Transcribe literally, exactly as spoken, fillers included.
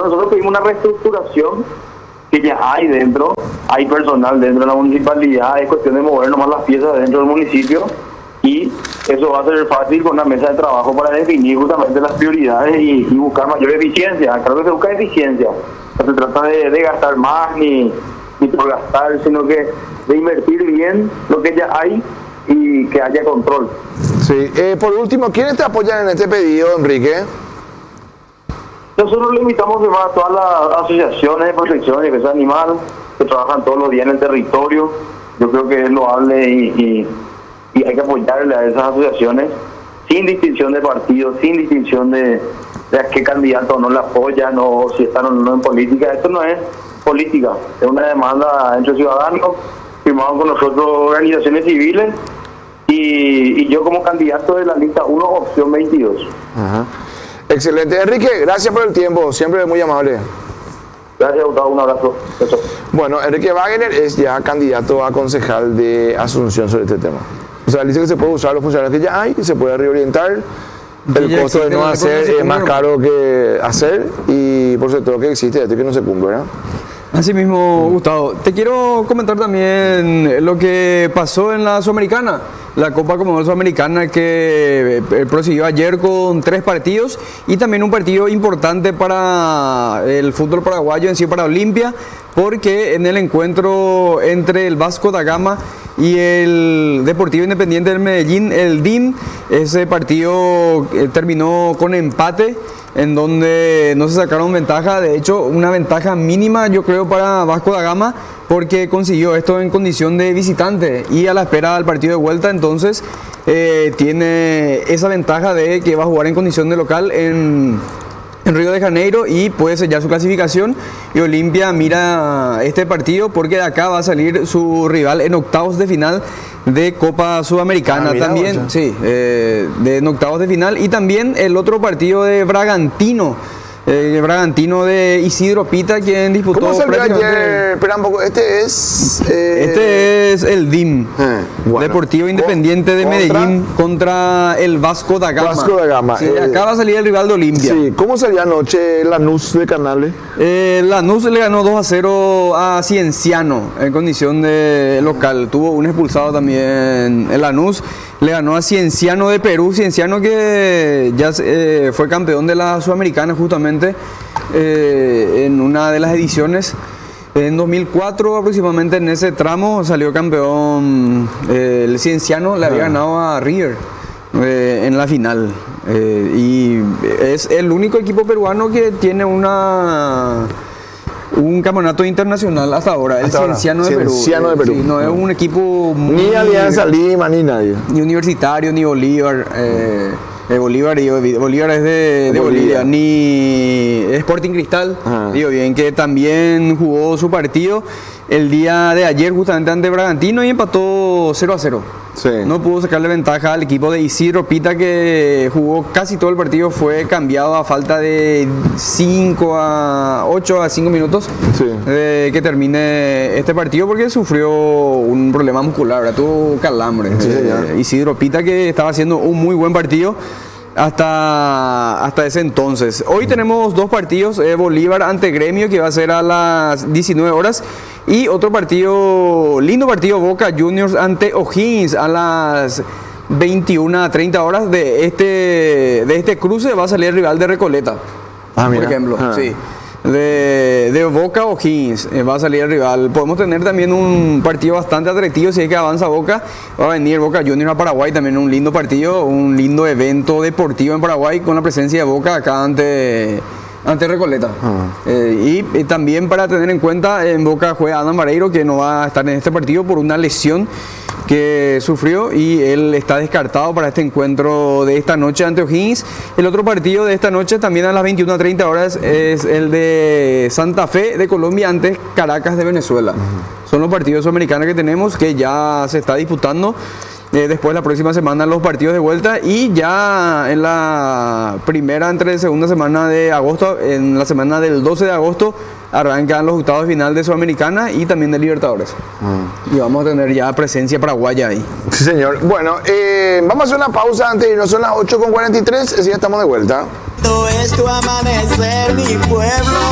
Bueno, nosotros pedimos una reestructuración que ya hay dentro, hay personal dentro de la municipalidad, es cuestión de mover nomás las piezas dentro del municipio y eso va a ser fácil con una mesa de trabajo para definir justamente las prioridades y, y buscar mayor eficiencia. Claro que se busca eficiencia, no se trata de, de gastar más ni, ni por gastar, sino que de invertir bien lo que ya hay y que haya control. Sí, eh, por último, ¿quiénes te apoyan en este pedido, Enrique? Nosotros le invitamos a todas las asociaciones de protección de defensa animal que trabajan todos los días en el territorio. Yo creo que es loable y, y, y hay que apoyarle a esas asociaciones sin distinción de partido, sin distinción de, de a qué candidato no le apoyan o si están o no en política. Esto no es política, es una demanda entre ciudadanos, firmado con nosotros organizaciones civiles y, y yo como candidato de la lista uno, opción veintidós. Ajá. Excelente. Enrique, gracias por el tiempo, siempre muy amable. Gracias, Gustavo, un abrazo. Eso. Bueno, Enrique Wagner es ya candidato a concejal de Asunción sobre este tema. O sea, él dice que se puede usar los funcionarios que ya hay, se puede reorientar. El costo de no hacer es más caro que hacer y por sobre todo que existe esto que no se cumple, ¿verdad? Así mismo, Gustavo. Te quiero comentar también lo que pasó en la Sudamericana, la Copa Comodoro Sudamericana que prosiguió ayer con tres partidos y también un partido importante para el fútbol paraguayo, en sí para Olimpia, porque en el encuentro entre el Vasco da Gama y el Deportivo Independiente del Medellín, el D I M, ese partido terminó con empate, en donde no se sacaron ventaja, de hecho una ventaja mínima yo creo para Vasco da Gama, porque consiguió esto en condición de visitante y a la espera del partido de vuelta, entonces eh, tiene esa ventaja de que va a jugar en condición de local en, en Río de Janeiro y puede sellar su clasificación. Y Olimpia mira este partido porque de acá va a salir su rival en octavos de final de Copa Sudamericana. Ah, también, vos, sí, eh, de en octavos de final. Y también el otro partido de Bragantino. Eh, Bragantino de Isidro Pita, quien disputó. ¿Cómo salió ayer? Espera un poco, este es. Eh... Este es el D I M, eh, bueno. Deportivo Independiente de ¿Contra? Medellín contra el Vasco da Gama. Vasco da Gama. Sí, eh, acá va a salir el rival de Olimpia. Sí, ¿cómo salió anoche Lanús de Canales? Eh, Lanús le ganó dos a cero a Cienciano en condición de local. Tuvo un expulsado también el Lanús. Le ganó a Cienciano de Perú, Cienciano que ya eh, fue campeón de la Sudamericana justamente eh, en una de las ediciones. En dos mil cuatro aproximadamente en ese tramo salió campeón eh, el Cienciano, le había ganado a River eh, en la final. Eh, y es el único equipo peruano que tiene una... un campeonato internacional hasta ahora, el Cienciano de Perú. Cienciano de Perú. Sí, no es un equipo muy, ni Alianza Lima, ni nadie. Ni Universitario, ni Bolívar. Eh, eh, Bolívar, digo, Bolívar es de, de Bolivia. Ni Sporting Cristal. Ajá. Digo bien, que también jugó su partido el día de ayer justamente ante Bragantino y empató cero a cero. Sí. No pudo sacarle ventaja al equipo de Isidro Pita, que jugó casi todo el partido, fue cambiado a falta de cinco a ocho a cinco minutos sí. de que termine este partido porque sufrió un problema muscular, ¿verdad? Tuvo calambre. Sí, eh, Isidro Pita, que estaba haciendo un muy buen partido hasta, hasta ese entonces. Hoy tenemos dos partidos, eh, Bolívar ante Gremio, que va a ser a las diecinueve horas, y otro partido, lindo partido, Boca Juniors ante O'Higgins a las veintiuna a treinta horas. De este, de este cruce va a salir el rival de Recoleta, ah, por ejemplo. Ah. Sí. De, de Boca o O'Higgins eh, va a salir el rival. Podemos tener también un partido bastante atractivo si es que avanza Boca. Va a venir Boca Juniors a Paraguay, también un lindo partido, un lindo evento deportivo en Paraguay con la presencia de Boca acá ante, ante Recoleta. Uh-huh. eh, y, y también para tener en cuenta, en Boca juega Adam Vareiro, que no va a estar en este partido por una lesión que sufrió y él está descartado para este encuentro de esta noche ante O'Higgins. El otro partido de esta noche también a las veintiuna a treinta horas es el de Santa Fe de Colombia ante Caracas de Venezuela. Uh-huh. Son los partidos sudamericanos que tenemos, que ya se está disputando. Eh, después la próxima semana los partidos de vuelta y ya en la primera entre segunda semana de agosto, en la semana del doce de agosto arrancan los octavos de final de Sudamericana y también de Libertadores. Mm. Y vamos a tener ya presencia paraguaya ahí. Sí, señor. Bueno, eh, vamos a hacer una pausa antes de irnos, son las ocho con cuarenta y tres, así ya estamos de vuelta. Todo es tu amanecer, mi pueblo.